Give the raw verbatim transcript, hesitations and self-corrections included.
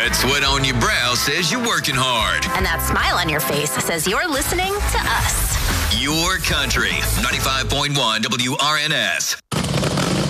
That sweat on your brow says you're working hard. And that smile on your face says you're listening to us. Your country, ninety-five point one W R N S.